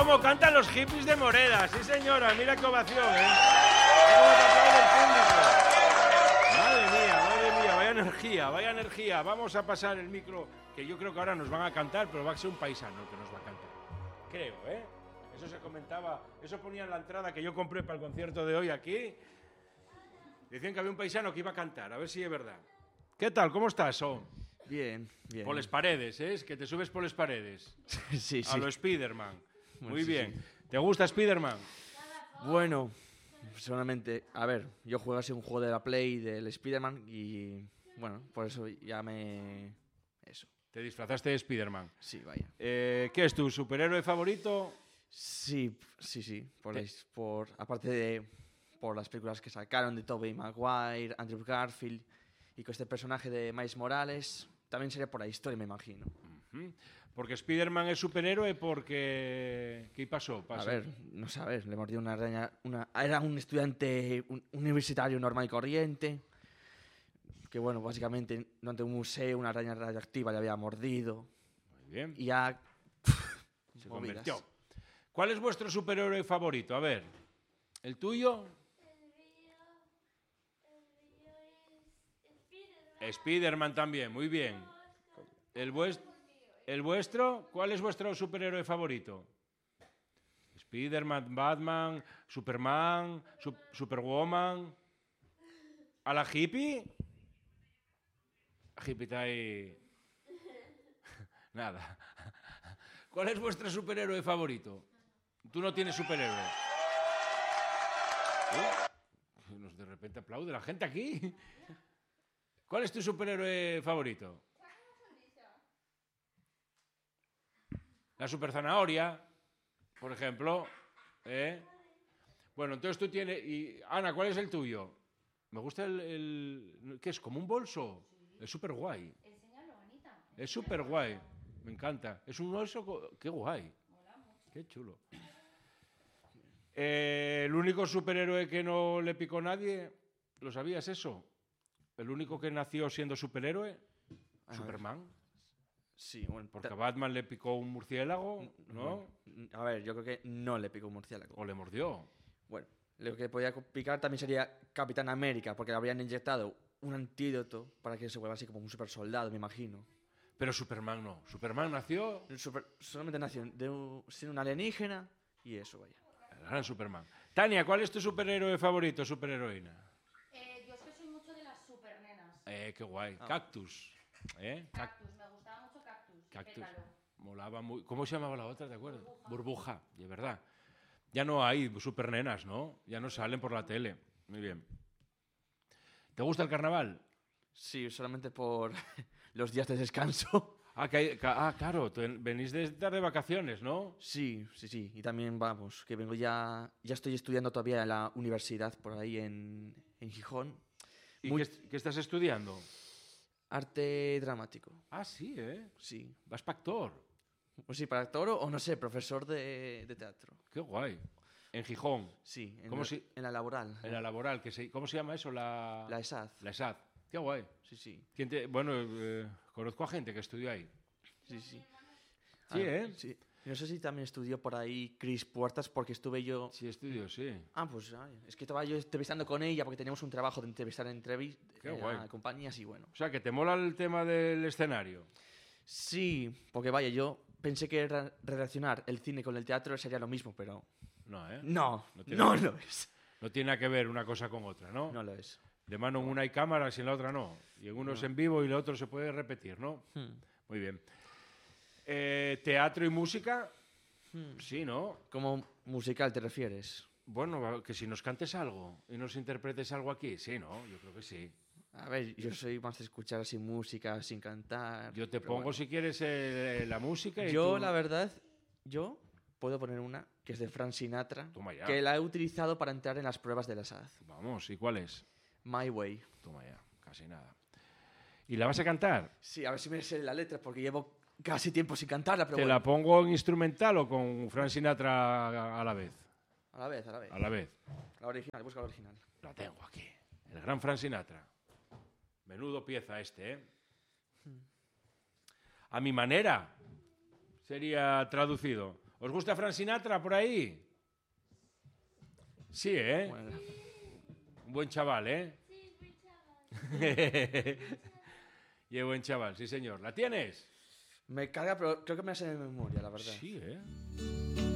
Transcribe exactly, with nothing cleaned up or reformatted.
cómo cantan los hippies de Moreda. Sí, señora, mira qué ovación, ¿eh? ¿Cómo te aplaude el público? Madre mía, madre mía, vaya energía, vaya energía. Vamos a pasar el micro, que yo creo que ahora nos van a cantar, pero va a ser un paisano el que nos va a cantar. Creo, ¿eh? Eso se comentaba, eso ponía en la entrada que yo compré para el concierto de hoy aquí. Decían que había un paisano que iba a cantar, a ver si es verdad. ¿Qué tal? ¿Cómo estás, oh? Bien, bien. Por las paredes, ¿eh? Que te subes por las paredes. Sí, sí. A lo Spiderman. Bueno, Muy sí, bien. sí. ¿Te gusta Spiderman? Bueno, personalmente, a ver, yo juego así un juego de la Play del Spider-Man y, bueno, por eso ya me... Eso. Te disfrazaste de Spiderman. Sí, vaya. Eh, ¿Qué es tu superhéroe favorito? Sí, sí, sí. Por, ¿Qué? la- por aparte de por las películas que sacaron de Tobey Maguire, Andrew Garfield y con este personaje de Miles Morales, también sería por la historia, me imagino. Ujú. Porque Spiderman es superhéroe porque... ¿Qué pasó? A Pasó. ver, no sabes, le mordió una araña. Una... Era un estudiante un- universitario normal y corriente. Que bueno, básicamente durante un museo una araña radioactiva le había mordido. Muy bien. Y ya. Se movidas. convirtió. ¿Cuál es vuestro superhéroe favorito? A ver, ¿el tuyo? Spiderman también, muy bien. ¿El, vues- ¿El vuestro? ¿Cuál es vuestro superhéroe favorito? Spiderman, Batman, Superman, Su- Superwoman. ¿A la hippie? La hippie está ahí. Nada. ¿Cuál es vuestro superhéroe favorito? Tú no tienes superhéroe. Uh, nos de repente aplaude la gente aquí. ¿Cuál es tu superhéroe favorito? La super zanahoria, por ejemplo. ¿eh? Bueno, entonces tú tienes... Y, Ana, ¿cuál es el tuyo? Me gusta el... el ¿qué es? ¿Como un bolso? Es súper guay. Enséñalo, Anita. Es súper guay. Me encanta. Es un bolso... co- Qué guay. Qué chulo. Eh, el único superhéroe que no le picó nadie, ¿lo sabías eso? El único que nació siendo superhéroe, A ver. Superman. Sí, bueno. Porque ta- a Batman le picó un murciélago, ¿no? bueno, a ver, yo creo que no le picó un murciélago. O le mordió. Bueno, lo que podía picar también sería Capitán América, porque le habrían inyectado un antídoto para que se vuelva así como un super soldado, me imagino. Pero Superman no. Superman nació El super- solamente nació de un, siendo un alienígena y eso, vaya. el gran Superman. Tania, ¿cuál es tu superhéroe favorito, superheroína? Eh, yo es que soy mucho de las supernenas. Eh, qué guay. Ah. Cactus. ¿Eh? Cac- Cactus, me gustaba mucho Cactus. Cactus. Pétalo. Molaba muy... ¿Cómo se llamaba la otra, te acuerdas? Burbuja, de verdad. Ya no hay supernenas, ¿no? Ya no salen por la tele. Muy bien. ¿Te gusta el carnaval? Sí, solamente por los días de descanso. Ah, que hay- ca- ah, claro, te- venís de estar de vacaciones, ¿no? Sí, sí, sí. Y también, vamos, que vengo ya... Ya estoy estudiando todavía en la universidad por ahí en, en Gijón. ¿Y Muy- qué, est- qué estás estudiando? Arte dramático. Ah, sí, ¿eh? Sí. Vas para actor. O sí, para actor o, o no sé, profesor de, de teatro. Qué guay. En Gijón, Sí, en, ¿Cómo la, si- en la laboral. en la laboral. Que se, ¿Cómo se llama eso? La, La ESAD. la ESAD. Qué guay. Sí, sí. ¿Quién te- bueno, eh, conozco a gente que estudió ahí. Sí, sí. Sí, Ah, ¿eh? Sí. No sé si también estudió por ahí Chris Puertas porque estuve yo... Sí, estudió, sí. Ah, pues ay, es que estaba yo entrevistando con ella porque teníamos un trabajo de entrevistar en entrevis- Qué eh, guay. a compañías y bueno. O sea, que te mola el tema del escenario. Sí, porque vaya, yo pensé que re- relacionar el cine con el teatro sería lo mismo, pero No, ¿eh? no, No no, tiene- lo es. No tiene nada que ver una cosa con otra, ¿no? No lo es. De mano en una hay cámaras y en la otra no. Y en uno es en vivo y en el otro se puede repetir, ¿no? Hmm. Muy bien. Eh, ¿Teatro y música? Hmm. Sí, ¿no? ¿Cómo musical te refieres? Bueno, que si nos cantes algo y nos interpretes algo aquí, sí, ¿no? Yo creo que sí. A ver, yo soy más de escuchar así música sin cantar. Yo te pero pongo, bueno. si quieres, eh, la música y Yo, tú- la verdad, yo puedo poner una que es de Frank Sinatra, Toma ya. que la he utilizado para entrar en las pruebas de la SAD. Vamos, ¿y cuál es? My Way. Toma ya, casi nada. ¿Y la vas a cantar? Sí, a ver si me sé la letra, porque llevo casi tiempo sin cantarla, pero ¿Te bueno. la pongo en instrumental o con Frank Sinatra a- a la vez? A la vez, a la vez. A la vez. La original, busca la original. La tengo aquí. El gran Frank Sinatra. Menudo pieza este, ¿eh? A mi manera sería traducido. ¿Os gusta Frank Sinatra por ahí? Sí, ¿eh? Bueno, Un buen chaval, ¿eh? Sí, buen chaval. Y es buen chaval, sí señor. ¿La tienes? me carga, pero creo que me la sé de memoria, la verdad. Sí, ¿eh?